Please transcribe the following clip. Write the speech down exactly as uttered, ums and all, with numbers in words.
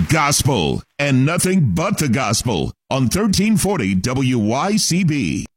gospel and nothing but the gospel on thirteen forty W Y C B.